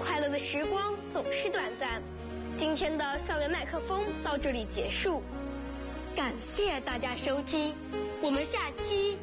快乐的时光总是短暂。今天的校园麦克风到这里结束，感谢大家收听，我们下期